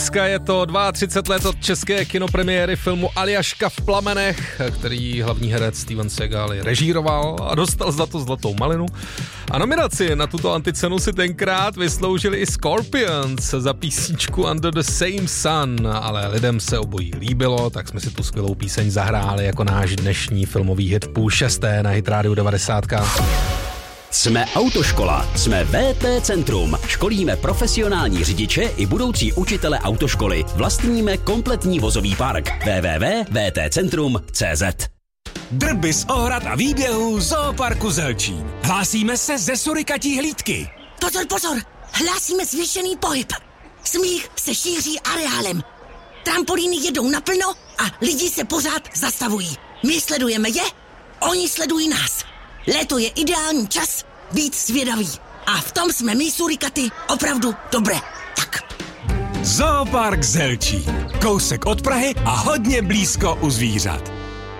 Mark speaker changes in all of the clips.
Speaker 1: Dneska je to 32 let od české kinopremiéry filmu Aljaška v plamenech, který hlavní herec Steven Seagal režíroval a dostal za to zlatou malinu. A nominaci na tuto anticenu si tenkrát vysloužili i Scorpions za písničku Under the Same Sun, ale lidem se obojí líbilo, tak jsme si tu skvělou píseň zahráli jako náš dnešní filmový hit v 5:30 na Hit Radio 90.
Speaker 2: Jsme autoškola, jsme VT Centrum. Školíme profesionální řidiče i budoucí učitele autoškoly. Vlastníme kompletní vozový park. www.vtcentrum.cz.
Speaker 3: Drby z ohrad a výběhů Zooparku Zelčín. Hlásíme se ze surikatí hlídky.
Speaker 4: Pozor, pozor, hlásíme zvýšený pohyb. Smích se šíří areálem. Trampolíny jedou naplno a lidi se pořád zastavují. My sledujeme je, oni sledují nás. Léto je ideální čas být zvědavý. A v tom jsme my surikaty opravdu dobré. Tak.
Speaker 3: Zoopark Zelčín. Kousek od Prahy a hodně blízko u zvířat.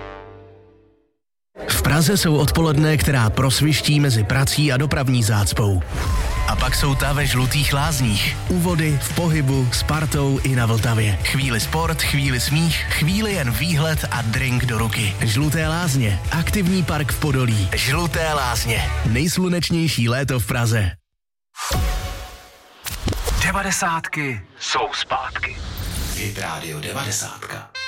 Speaker 5: V Praze jsou odpoledne, která prosviští mezi prací a dopravní zácpou. A pak jsou ta ve Žlutých Lázních. U vody, v pohybu, s partou i na Vltavě. Chvíli sport, chvíli smích, chvíli jen výhled a drink do ruky. Žluté Lázně. Aktivní park v Podolí. Žluté Lázně. Nejslunečnější léto v Praze.
Speaker 6: 90 jsou zpátky.
Speaker 5: Hit Radio 90.